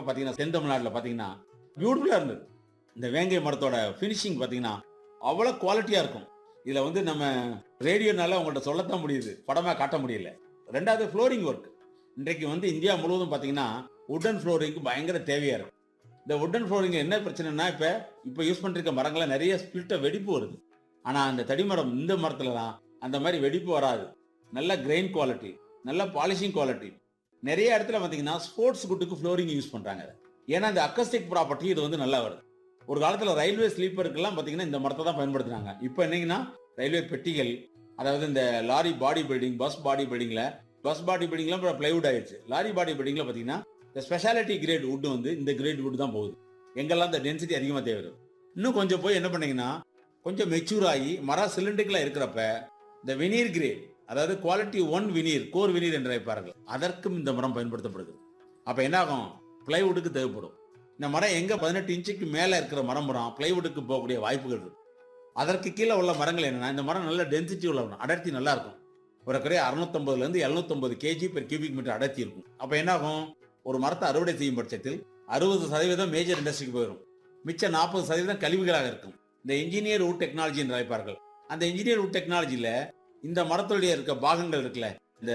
பார்த்தீங்கன்னா தென் தமிழ்நாட்டில் பார்த்தீங்கன்னா பியூட்டிஃபுல்லாக இருந்தது. இந்த வேங்கை மரத்தோட ஃபினிஷிங் பார்த்தீங்கன்னா அவ்வளோ குவாலிட்டியாக இருக்கும். இதில் வந்து நம்ம ரேடியோனால உங்கள்கிட்ட சொல்லத்தான் முடியுது, படமாக காட்ட முடியல. ரெண்டாவது ஃப்ளோரிங் ஒர்க். இன்றைக்கு வந்து இந்தியா முழுவதும் பார்த்தீங்கன்னா உட்டன் ஃப்ளோரிங்க்கு பயங்கர தேவையாக இருக்கும். இந்த உட்டன் ஃப்ளோரிங் என்ன பிரச்சனைனா, இப்போ யூஸ் பண்ணிருக்க மரங்களை நிறைய ஸ்பிளிட்ட வெடிப்பு வருது. ஆனால் அந்த தடிமரம் இந்த மரத்துலலாம் அந்த மாதிரி வெடிப்பு வராது. நல்ல கிரெயின் குவாலிட்டி, நல்ல பாலிஷிங் குவாலிட்டி. நிறைய இடத்துல பார்த்தீங்கன்னா ஸ்போர்ட்ஸ் குட்டுக்கு ஃப்ளோரிங் யூஸ் பண்ணுறாங்க. ஏன்னா இந்த அக்கஸ்டிக் ப்ராப்பர்ட்டி இது வந்து நல்லா வருது. ஒரு காலத்தில் ரயில்வே ஸ்லீப்பருக்கெல்லாம் பார்த்தீங்கன்னா இந்த மரத்தை தான் பயன்படுத்தினாங்க. இப்போ என்னங்கன்னா ரயில்வே பெட்டிகள், அதாவது இந்த லாரி பாடி பில்டிங், பஸ் பாடி பில்டிங்லாம் இப்போ பிளைவுட் ஆயிடுச்சு. லாரி பாடி பில்டிங்ல பார்த்தீங்கன்னா இந்த ஸ்பெஷாலிட்டி கிரேட் வுட் வந்து இந்த கிரேட் வுட் தான் போகுது. எங்கெல்லாம் இந்த டென்சிட்டி அதிகமாக தேவை. இன்னும் கொஞ்சம் போய் என்ன பண்ணீங்கன்னா கொஞ்சம் மெச்சூர் ஆகி மரம் சிலிண்டிக்கலாக இருக்கிறப்ப இந்த வினீர் கிரேட், அதாவது குவாலிட்டி 1 வினீர், கோர் வினீர் என்று அழைப்பார்கள், அதற்கும் இந்த மரம் பயன்படுத்தப்படுது. அப்போ என்ன ஆகும், பிளைவுட்டுக்கு தேவைப்படும். இந்த மரம் எங்க 18 இன்ச்சுக்கு மேலே இருக்கிற மரம் பிளைவுட்டுக்கு போகக்கூடிய வாய்ப்புகள் இருக்கு. அதற்கு கீழே உள்ள மரங்கள் என்னன்னா, இந்த மரம் நல்ல டென்சிட்டி உள்ள அடர்த்தி நல்லா இருக்கும். ஒரு குறைய 650 750 கேஜி பெர் கியூபிக் மீட்டர் அடர்த்தி இருக்கும். அப்போ என்ன ஆகும், ஒரு மரத்தை அறுவடை செய்யும் பட்சத்தில் 60% மேஜர் இண்டஸ்ட்ரிக்கு போயிடும். மிச்சம் 40% கழிவுகளாக இருக்கும். இந்த இன்ஜினியர் வுட் டெக்னாலஜி என்று அழைப்பார்கள். அந்த இன்ஜினியர் வுட் டெக்னாலஜியில் இந்த மரத்துடைய இருக்க பாகங்கள் இருக்குல்ல, இந்த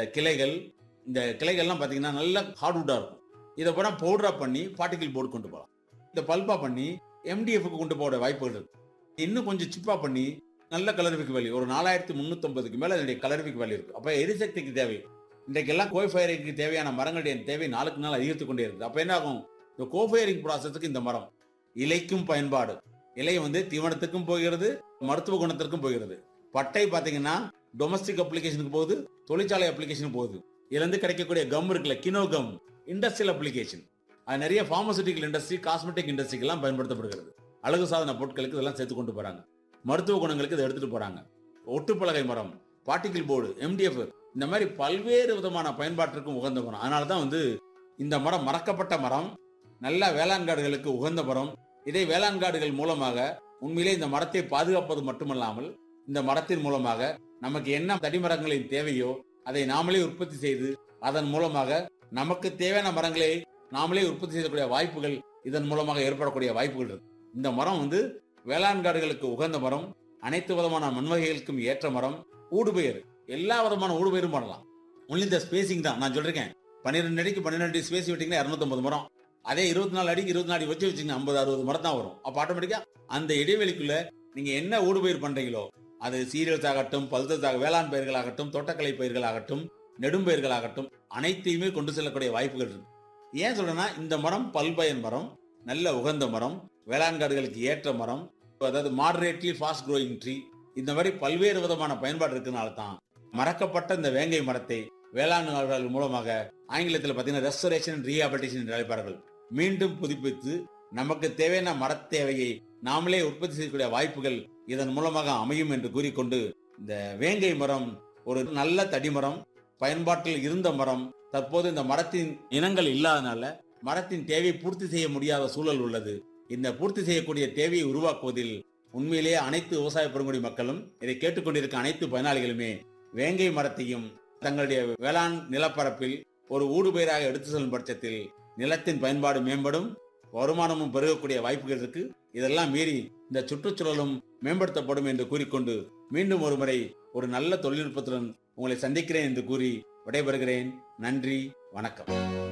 கிளைகள்லாம் பார்த்தீங்கன்னா நல்ல ஹார்ட்வுட்டாக இருக்கும். இதை பூரா பவுடரா பண்ணி பார்ட்டிகிள் போர்டு கொண்டு போகலாம். இந்த பல்பா பண்ணி எம்டிஎஃப்க்கு கொண்டு போக வாய்ப்புகள் இருக்கு. இன்னும் கொஞ்சம் சிப்பா பண்ணி நல்ல கலரிஃபிக் வேல்யூ, ஒரு 4350க்கு மேலே அதனுடைய கலரிஃபிக் வேல்யூ இருக்கு. அப்போ எரிசக்திக்கு தேவை, இன்றைக்கெல்லாம் கோஃபயரிங்க்கு தேவையான மரங்களுடைய தேவை நாளுக்கு நாள் அதிகரித்து கொண்டே இருக்குது. அப்போ என்ன ஆகும், இந்த கோஃபயரிங் ப்ராசஸுக்கு இந்த மரம் இலைக்கும் பயன்பாடு. இலை வந்து தீவனத்துக்கும் போகிறது, மருத்துவ குணத்திற்கும் போகிறது. பட்டை பார்த்தீங்கன்னா டொமஸ்டிக் அப்ளிகேஷனுக்கு போகுது, தொழிற்சாலை அப்ளிகேஷனுக்கு போகுது. இதுலேருந்து கிடைக்கக்கூடிய கம் இருக்குல்ல, கினோ கம், இண்டஸ்ட்ரியல் அப்ளிகேஷன். அது நிறைய பார்மசூட்டிக்கல் இண்டஸ்ட்ரி, காஸ்மெட்டிக் இண்டஸ்ட்ரிக்கு எல்லாம் பயன்படுத்தப்படுகிறது. அழகு சாதன பொருட்களுக்கு இதெல்லாம் சேர்த்து கொண்டு போறாங்க. மருத்துவ குணங்களுக்கு இதை எடுத்துட்டு போறாங்க. ஒட்டுப்பலகை மரம், பார்ட்டிகிள் போர்டு, எம்டிஎஃப், இந்த மாதிரி பல்வேறு விதமான பயன்பாட்டிற்கும் உகந்த மரம். அதனால தான் வந்து இந்த மரம் மறக்கப்பட்ட மரம், நல்ல வேளாண் காடுகளுக்கு உகந்த மரம். இதை வேளாண் காடுகள் மூலமாக உண்மையிலே இந்த மரத்தை பாதுகாப்பது மட்டுமல்லாமல், இந்த மரத்தின் மூலமாக நமக்கு என்ன தடிமரங்களின் தேவையோ அதை நாமளே உற்பத்தி செய்து அதன் மூலமாக நமக்கு தேவையான மரங்களை நாமளே உற்பத்தி செய்யக்கூடிய வாய்ப்புகள் இதன் மூலமாக ஏற்படக்கூடிய வாய்ப்புகள் இருக்கு. இந்த மரம் வந்து வேளாண் காடுகளுக்கு உகந்த மரம், அனைத்து விதமான மண்வகைகளுக்கும் ஏற்ற மரம். ஊடுபயிர், எல்லா விதமான ஊடுபயிரும் பண்ணலாம். ஒன்லி இந்த ஸ்பேசிங் தான் நான் சொல்றேன். 12 அடிக்கு 12 அடி ஸ்பேஸ் விட்டீங்கன்னா 250 மரம். அதே 24 அடிக்கு 24 அடி வச்சுங்க 50-60 மரம் தான் வரும். அப்போ ஆட்டோமேட்டிக்கா அந்த இடைவெளிக்குள்ள நீங்க என்ன ஊடுபயிர் பண்றீங்களோ, அது சீரியல்ஸ் ஆகட்டும், பல்சஸ் வேளாண் பயிர்களாகட்டும், தோட்டக்கலை பயிர்களாகட்டும், நெடும்பயிர்களாகட்டும், அனைத்தையுமே கொண்டு செல்லக்கூடிய வாய்ப்புகள் இருக்கு. ஏன் சொல்றேன்னா, இந்த மரம் பல்பயன் மரம், நல்ல உகந்த மரம், வேளாண் காடுகளுக்கு ஏற்ற மரம், அதாவது மாடரேட்லி ஃபாஸ்ட் க்ரோயிங் ட்ரீ. இந்த மாதிரி பல்வேறு விதமான பயன்பாடு இருக்கிறதுனால தான் மறக்கப்பட்ட இந்த வேங்கை மரத்தை வேளாண் காடுகள் மூலமாக, ஆங்கிலத்தில் பார்த்தீங்கன்னா ரெஸ்டோரேஷன் அண்ட் ரீஹாபிலிட்டேஷன் என்று அழைப்பார்கள், மீண்டும் புதுப்பித்து நமக்கு தேவையான மரத் தேவையை நாமளே உற்பத்தி செய்யக்கூடிய வாய்ப்புகள் இதன் மூலமாக அமையும் என்று கூறிக்கொண்டு, இந்த வேங்கை மரம் ஒரு நல்ல தடிமரம், பயன்பாட்டில் இருந்த மரம். தற்போது இந்த மரத்தின் இனங்கள் இல்லாதனால மரத்தின் தேவையை பூர்த்தி செய்ய முடியாத சூழல் உள்ளது. இந்த பூர்த்தி செய்யக்கூடிய தேவையை உருவாக்குவதில் உண்மையிலேயே அனைத்து விவசாய பெருங்குடி மக்களும், இதை கேட்டுக்கொண்டிருக்க அனைத்து பயனாளிகளுமே வேங்கை மரத்தையும் தங்களுடைய வேளாண் நிலப்பரப்பில் ஒரு ஊடுபயிராக எடுத்து செல்லும் பட்சத்தில் நிலத்தின் பயன்பாடு மேம்படும், வருமானமும் பெருகக்கூடிய வாய்ப்புகள் இருக்கு. இதெல்லாம் மீறி இந்த சுற்றுச்சூழலும் மேம்படுத்தப்படும் என்று கூறிக்கொண்டு, மீண்டும் ஒரு முறை ஒரு நல்ல தொழில்நுட்பத்துடன் உங்களை சந்திக்கிறேன் என்று கூறி விடைபெறுகிறேன். நன்றி, வணக்கம்.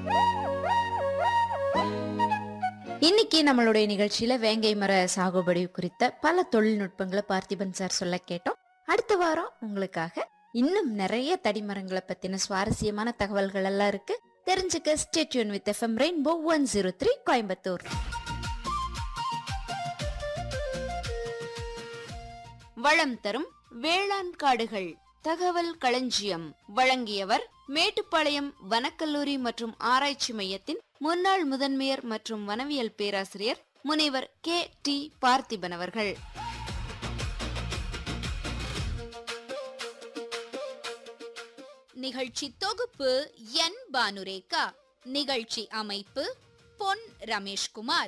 இன்னைக்கு நம்மளுடைய நிகழ்ச்சியில வேங்கை மர சாகுபடி குறித்த பல தொழில்நுட்பங்களை பார்த்திபன் சார் சொல்ல கேட்டோம். அடுத்த வாரம் உங்களுக்காக இன்னும் நிறைய தடிமரங்களை பத்தின சுவாரஸ்யமான தகவல்கள் எல்லாம் இருக்கு. தெரிஞ்சுக்க stay tune with FM rainbow 103 Coimbatore. வளம் தரும் வேளாண் காடுகள் தகவல் களஞ்சியம் வழங்கியவர் மேட்டுப்பாளையம் வனக்கல்லூரி மற்றும் ஆராய்ச்சி மையத்தின் முன்னாள் முதன்மையர் மற்றும் வனவியல் பேராசிரியர் முனைவர் KT பார்த்திபன் அவர்கள். நிகழ்ச்சி தொகுப்பு N பானுரேகா. நிகழ்ச்சி அமைப்பு பொன் ரமேஷ்குமார்.